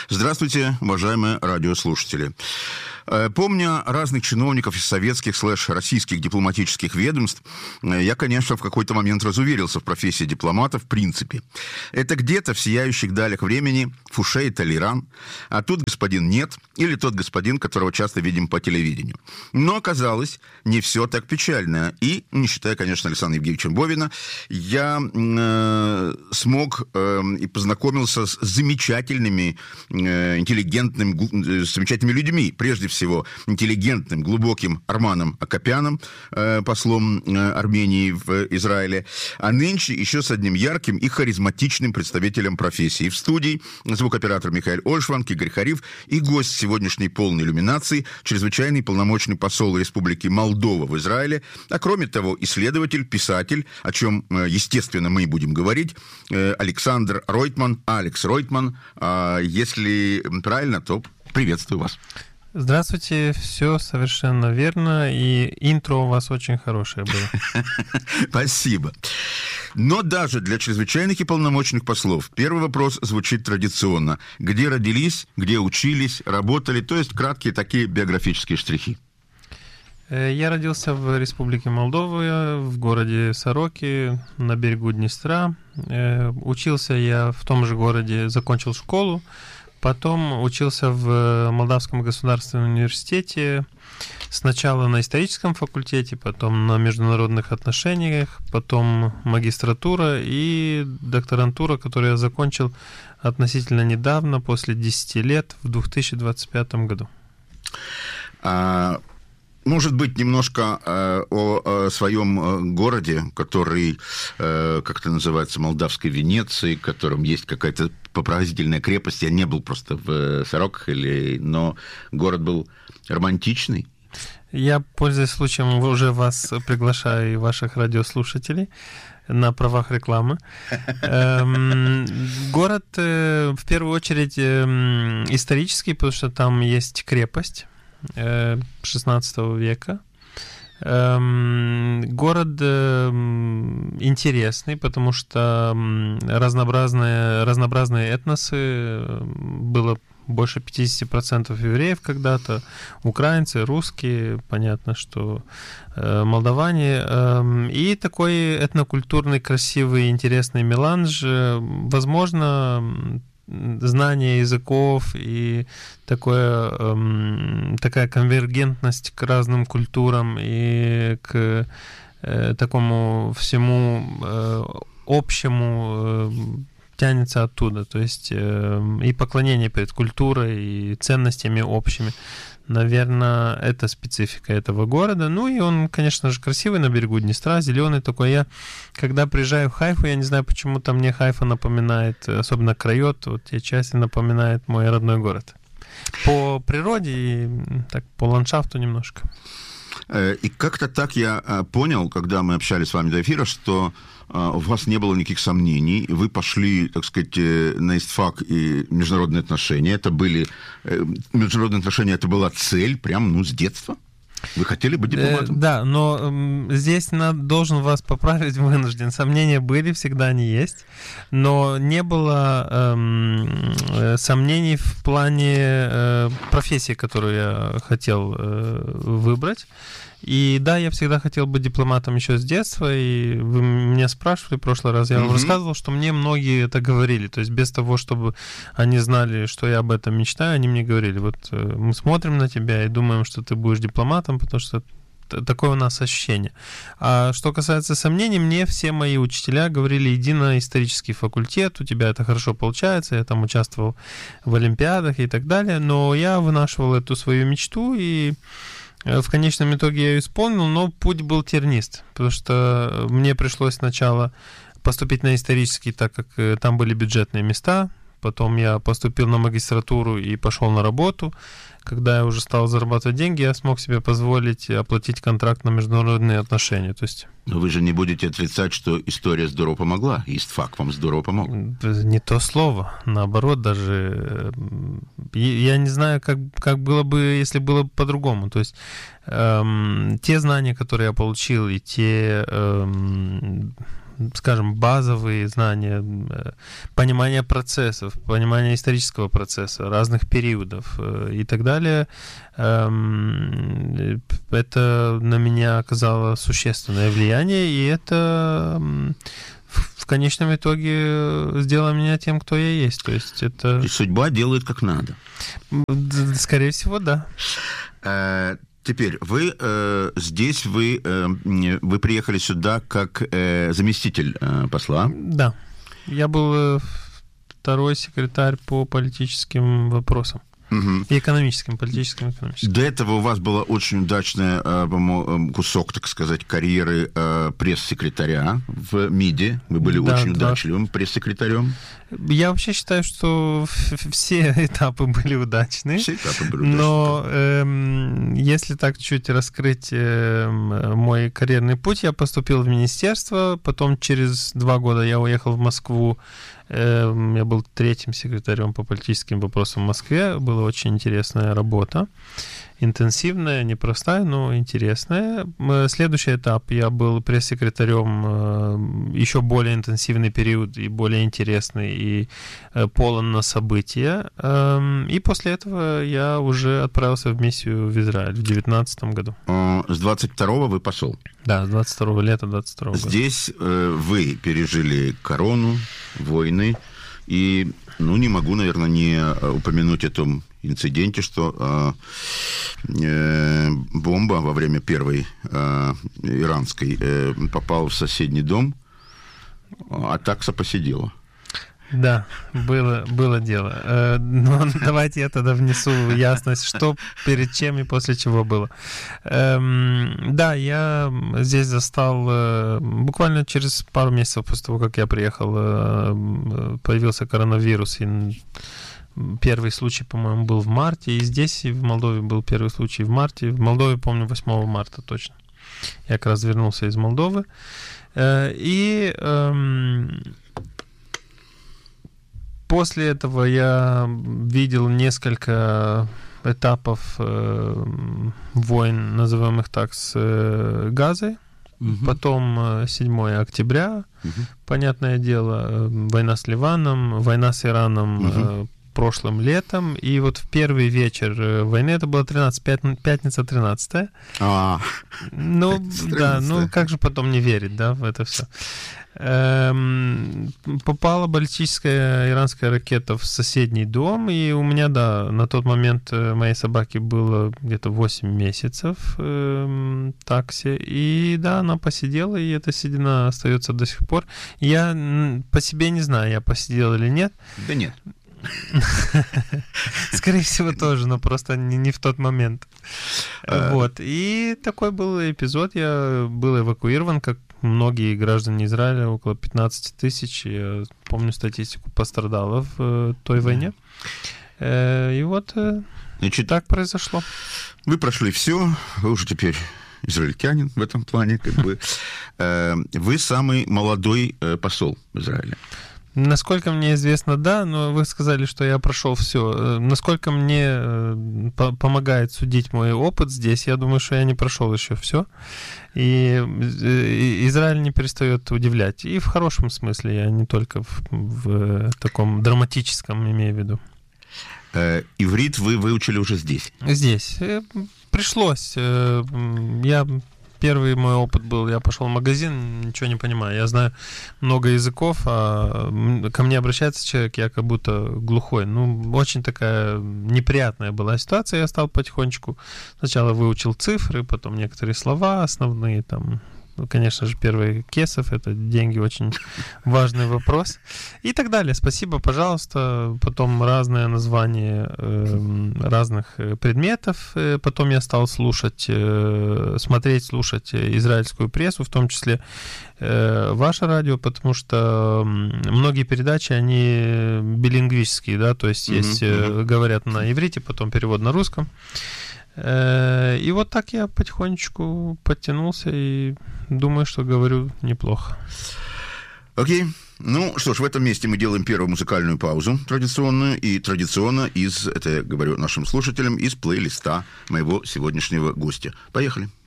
Здравствуйте, уважаемые радиослушатели. Помня разных чиновников из советских /российских дипломатических ведомств, я, конечно, в какой-то момент разуверился в профессии дипломата в принципе. Это где-то в сияющих далях времени Фуше и Толеран, а тут господин нет, или тот господин, которого часто видим по телевидению. Но оказалось, не все так печально. И, не считая, конечно, Александра Евгеньевича Бовина, я смог и познакомился с замечательными, интеллигентными, замечательными людьми. Прежде всего, интеллигентным, глубоким Арманом Акопяном, послом Армении в Израиле, а нынче еще с одним ярким и харизматичным представителем профессии. В студии звукооператор Михаил Ольшванг, Игорь Хариф и гость сегодняшней полной иллюминации, чрезвычайный полномочный посол Республики Молдова в Израиле, а кроме того, исследователь, писатель, о чем, естественно, мы и будем говорить, Александр Ройтман, Алекс Ройтман. Если правильно, то приветствую вас. Здравствуйте, все совершенно верно, и интро у вас очень хорошее было. Спасибо. Но даже для чрезвычайных и полномочных послов первый вопрос звучит традиционно. Где родились, где учились, работали, то есть краткие такие биографические штрихи. Я родился в Республике Молдова, в городе Сороки, на берегу Днестра. Учился я в том же городе, закончил школу. Потом учился в Молдавском государственном университете, сначала на историческом факультете, потом на международных отношениях, потом магистратура и докторантура, которую я закончил относительно недавно, после 10 лет, в 2025 году. Может быть, немножко о своем городе, который, как это называется, Молдавской Венеции, в котором есть какая-то поразительная крепость. Я не был просто в Сороках, но город был романтичный. Я, пользуясь случаем, уже вас приглашаю и ваших радиослушателей на правах рекламы. Город, в первую очередь, исторический, потому что там есть крепость XVI века. Город интересный, потому что разнообразные этносы, было больше 50% евреев когда-то, украинцы, русские, понятно, что молдаване, и такой этнокультурный, красивый, интересный меланж, возможно, знание языков и такая конвергентность к разным культурам и к такому всему общему тянется оттуда. То есть и поклонение перед культурой, и ценностями общими. Наверное, это специфика этого города. Ну и он, конечно же, красивый на берегу Днестра, зеленый такой. Я, когда приезжаю в Хайфу, я не знаю, почему-то мне Хайфа напоминает, особенно Крайот, вот те части напоминает мой родной город. По природе и так, по ландшафту немножко. И как-то так я понял, когда мы общались с вами до эфира, что у вас не было никаких сомнений, вы пошли, так сказать, на истфак и международные отношения. Это были международные отношения, это была цель прям, с детства? Вы хотели быть дипломатом? Да, но здесь должен вас поправить, вынужден. Сомнения были, всегда они есть, но не было сомнений в плане профессии, которую я хотел выбрать. И да, я всегда хотел быть дипломатом еще с детства, и вы меня спрашивали в прошлый раз, я вам рассказывал, что мне многие это говорили, то есть без того, чтобы они знали, что я об этом мечтаю, они мне говорили, вот мы смотрим на тебя и думаем, что ты будешь дипломатом, потому что такое у нас ощущение. А что касается сомнений, мне все мои учителя говорили, иди на исторический факультет, у тебя это хорошо получается, я там участвовал в олимпиадах и так далее, но я вынашивал эту свою мечту, и в конечном итоге я ее исполнил, но путь был тернист, потому что мне пришлось сначала поступить на исторический, так как там были бюджетные места, потом я поступил на магистратуру и пошел на работу. Когда я уже стал зарабатывать деньги, я смог себе позволить оплатить контракт на международные отношения. То есть... Но вы же не будете отрицать, что история здорово помогла, истфак вам здорово помог. Не то слово. Наоборот, даже я не знаю, как было бы, если было бы по-другому. То есть те знания, которые я получил, и те скажем, базовые знания, понимание процессов, понимание исторического процесса, разных периодов и так далее, это на меня оказало существенное влияние, и это в конечном итоге сделало меня тем, кто я есть. То есть это... И судьба делает как надо. Скорее всего, да. Теперь, вы здесь, вы приехали сюда как заместитель посла. Да. Я был второй секретарь по политическим вопросам. Угу. И экономическим, политическим, экономическим. До этого у вас была очень удачная кусок, так сказать, карьеры пресс-секретаря в МИДе. Вы были очень удачливым пресс-секретарем. Я вообще считаю, что все этапы были удачны. Все этапы были удачны. Но если так чуть раскрыть мой карьерный путь, я поступил в министерство, потом через 2 года я уехал в Москву. Я был 3-м секретарем по политическим вопросам в Москве. Была очень интересная работа. Интенсивная, непростая, но интересная. Следующий этап. Я был пресс-секретарем, еще более интенсивный период и более интересный, и полон на события. И после этого я уже отправился в миссию в Израиль в 2019 году. С 22-го вы посол? Да, с 22-го лета 22-го года. Здесь вы пережили корону, войны, и, не могу, наверное, не упомянуть о том инциденте, что бомба во время первой иранской попала в соседний дом, а такса посидела. Да, было дело. Но давайте я тогда внесу ясность, что перед чем и после чего было. Да, я здесь застал, буквально через пару месяцев после того, как я приехал, появился коронавирус, и первый случай, по-моему, был в марте, и здесь, и в Молдове был первый случай в марте. В Молдове, помню, 8 марта точно. Я как раз вернулся из Молдовы. И после этого я видел несколько этапов войн, назовем их так, с Газой. Потом 7 октября, понятное дело, война с Ливаном, война с Ираном прошлым летом. И вот в первый вечер войны, это было пятница 13-е. Как же потом не верить, да, в это все. Попала баллистическая иранская ракета в соседний дом, и у меня, да, на тот момент моей собаке было где-то 8 месяцев такси, и да, она посидела, и эта седина остается до сих пор. Я по себе не знаю, я посидел или нет. Да нет. Скорее всего, тоже, но просто не в тот момент. Вот. И такой был эпизод. Я был эвакуирован, как многие граждане Израиля, около 15 тысяч. Я помню статистику, пострадало в той войне. И вот так произошло. Вы прошли все, вы уже теперь израильтянин в этом плане, как бы. Вы самый молодой посол в Израиле. Насколько мне известно, да, но вы сказали, что я прошел все. Насколько мне помогает судить мой опыт здесь, я думаю, что я не прошел еще все. И Израиль не перестает удивлять. И в хорошем смысле, я не только в таком драматическом имею в виду. Иврит вы выучили уже здесь? Здесь. Пришлось. Первый мой опыт был, я пошел в магазин, ничего не понимаю. Я знаю много языков, а ко мне обращается человек, я как будто глухой. Очень такая неприятная была ситуация. Я стал потихонечку, сначала выучил цифры, потом некоторые слова основные, там, конечно же, первый кесов, это деньги, очень важный вопрос. И так далее. Спасибо, пожалуйста. Потом разные названия разных предметов. Потом я стал слушать израильскую прессу, в том числе ваше радио, потому что многие передачи, они билингвические, да, то есть говорят на иврите, потом перевод на русском. И вот так я потихонечку подтянулся и думаю, что говорю неплохо. Окей. Что ж, в этом месте мы делаем первую музыкальную паузу традиционную. И традиционно это я говорю нашим слушателям, из плейлиста моего сегодняшнего гостя. Поехали.